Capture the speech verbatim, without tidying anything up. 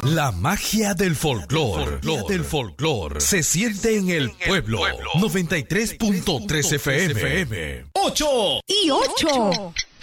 La magia del folclor, del folclor, se siente en el pueblo. noventa y tres punto tres F M. ¡Ocho! ¡Y ocho!